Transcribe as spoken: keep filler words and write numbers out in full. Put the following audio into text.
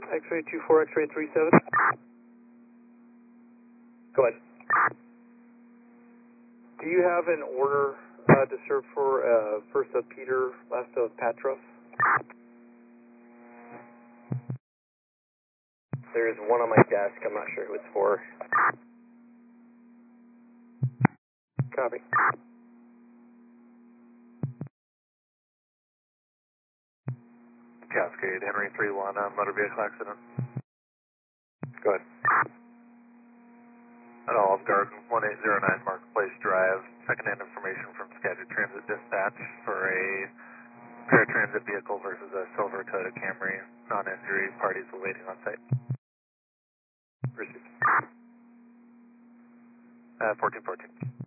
X-ray two four, X-ray three seven. Go ahead. Do you have an order uh, to serve for uh, first of Peter, last of Patros? There is one on my desk. I'm not sure who it's for. Copy. Cascade, Henry three one, uh, motor vehicle accident. Go ahead. At Olive Garden, one eight zero nine Marketplace Drive. Second-hand information from Skagit Transit Dispatch for a paratransit vehicle versus a silver Toyota Camry. Non-injury, parties awaiting on site. Received. Uh, fourteen fourteen.